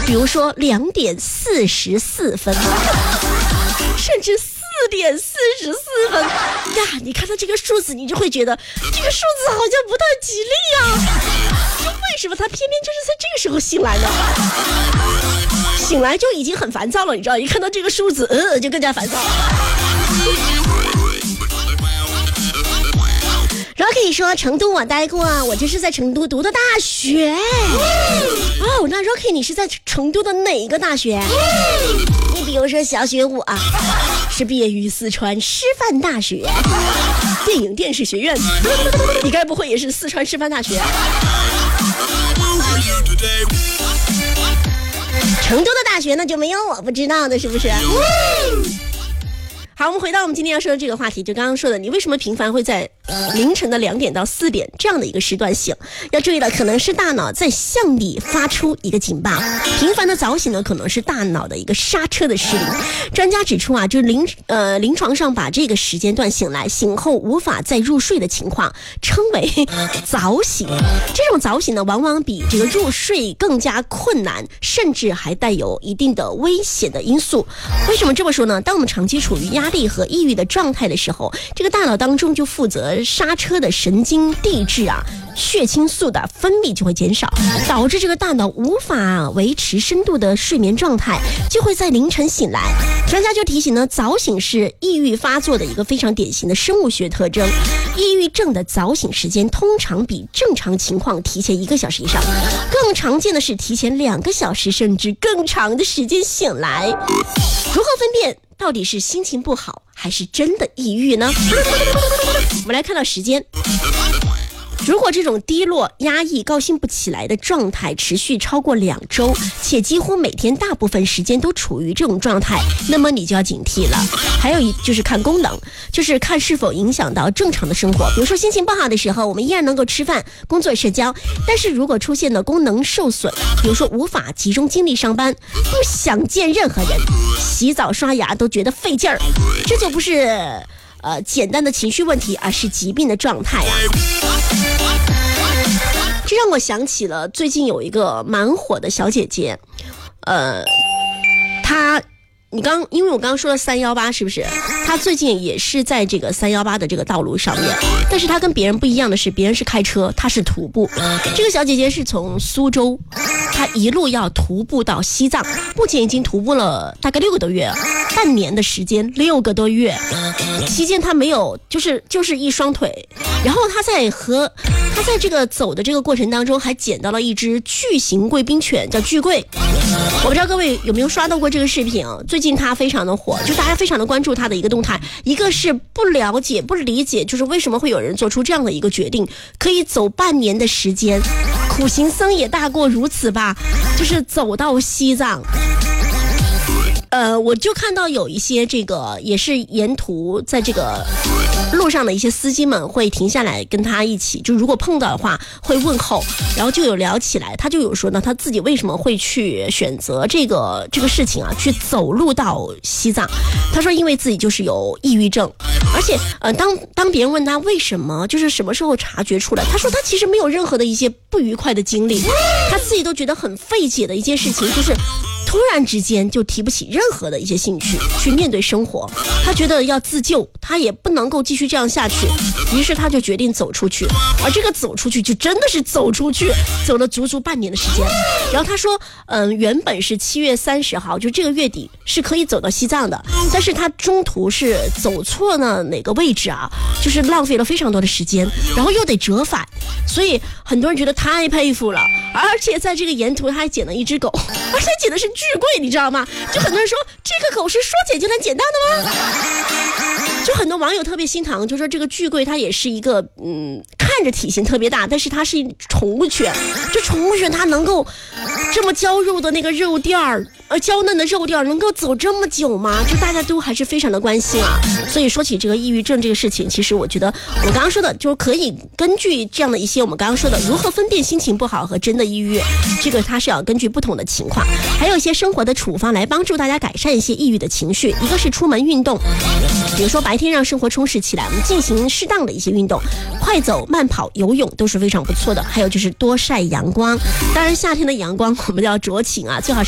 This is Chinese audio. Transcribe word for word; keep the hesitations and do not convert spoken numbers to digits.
比如说两点四十四分，甚至四点四十四分呀！你看到这个数字，你就会觉得这个数字好像不太吉利啊。就为什么他偏偏就是在这个时候醒来呢？醒来就已经很烦躁了，你知道，一看到这个数字，呃，就更加烦躁了。Rocky 说成都我待过啊，我就是在成都读的大学。哦，那 Rocky 你是在成都的哪个大学？你比如说小学我啊，是毕业于四川师范大学电影电视学院。你该不会也是四川师范大学？成都的大学呢就没有我不知道的，是不是？好，我们回到我们今天要说的这个话题，就刚刚说的，你为什么频繁会在凌晨的两点到四点这样的一个时段醒？要注意了，可能是大脑在向你发出一个警报。频繁的早醒呢，可能是大脑的一个刹车的失灵。专家指出啊，就是临呃临床上把这个时间段醒来，醒后无法再入睡的情况，称为早醒。这种早醒呢，往往比这个入睡更加困难，甚至还带有一定的危险的因素。为什么这么说呢？当我们长期处于压力和抑郁的状态的时候，这个大脑当中就负责刹车的神经递质啊，血清素的分泌就会减少，导致这个大脑无法维持深度的睡眠状态，就会在凌晨醒来。专家就提醒呢，早醒是抑郁发作的一个非常典型的生物学特征。抑郁症的早醒时间通常比正常情况提前一个小时以上，更常见的是提前两个小时甚至更长的时间醒来。如何分辨到底是心情不好还是真的抑郁呢？我们来看到时间。如果这种低落、压抑、高兴不起来的状态持续超过两周，且几乎每天大部分时间都处于这种状态，那么你就要警惕了。还有一就是看功能，就是看是否影响到正常的生活。比如说心情不好的时候，我们依然能够吃饭、工作、社交，但是如果出现了功能受损，比如说无法集中精力上班，不想见任何人，洗澡刷牙都觉得费劲儿，这就不是呃简单的情绪问题，而是疾病的状态啊。这让我想起了最近有一个蛮火的小姐姐，呃，她，你刚因为我刚刚说了三一八是不是？她最近也是在这个三一八的这个道路上面，但是她跟别人不一样的是，别人是开车，她是徒步。这个小姐姐是从苏州，她一路要徒步到西藏，目前已经徒步了大概六个多月，半年的时间，六个多月期间她没有，就是就是一双腿，然后她在和她在这个走的这个过程当中，还捡到了一只巨型贵宾犬，叫巨贵。我不知道各位有没有刷到过这个视频啊？最近它非常的火，就大家非常的关注它的一个动态。一个是不了解、不理解，就是为什么会有人做出这样的一个决定，可以走半年的时间，苦行僧也大过如此吧，就是走到西藏。呃，我就看到有一些这个也是沿途在这个路上的一些司机们会停下来跟他一起，就如果碰到的话会问候，然后就有聊起来。他就有说呢，他自己为什么会去选择这个这个事情啊，去走路到西藏。他说因为自己就是有抑郁症，而且呃，当当别人问他为什么，就是什么时候察觉出来，他说他其实没有任何的一些不愉快的经历，他自己都觉得很费解的一件事情，就是突然之间就提不起任何的一些兴趣去面对生活，他觉得要自救，他也不能够继续这样下去，于是他就决定走出去。而这个走出去就真的是走出去，走了足足半年的时间。然后他说嗯，原本是七月三十号，就这个月底是可以走到西藏的，但是他中途是走错了哪个位置啊，就是浪费了非常多的时间，然后又得折返，所以很多人觉得太佩服了。而且在这个沿途他还捡了一只狗，而且捡的是巨贵，你知道吗？就很多人说这个狗是说捡就能捡到的吗？就很多网友特别心疼，就说这个巨贵它也是一个嗯，看着体型特别大，但是它是宠物犬，就宠物犬它能够这么娇肉的那个肉垫儿，呃娇嫩的肉垫能够走这么久吗？就大家都还是非常的关心啊。所以说起这个抑郁症这个事情，其实我觉得我刚刚说的就是可以根据这样的一些我们刚刚说的如何分辨心情不好和真的抑郁，这个它是要根据不同的情况，还有一些生活的处方来帮助大家改善一些抑郁的情绪。一个是出门运动，比如说白天让生活充实起来，我们进行适当的一些运动，快走、慢跑、游泳都是非常不错的。还有就是多晒阳光，当然夏天的阳光我们要酌情啊，最好是